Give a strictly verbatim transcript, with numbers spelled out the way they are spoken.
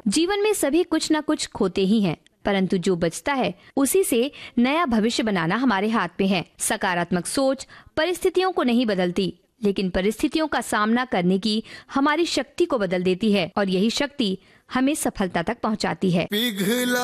जीवन में सभी कुछ न कुछ खोते ही हैं, परंतु जो बचता है उसी से नया भविष्य बनाना हमारे हाथ में है। सकारात्मक सोच परिस्थितियों को नहीं बदलती, लेकिन परिस्थितियों का सामना करने की हमारी शक्ति को बदल देती है और यही शक्ति हमें सफलता तक पहुंचाती है।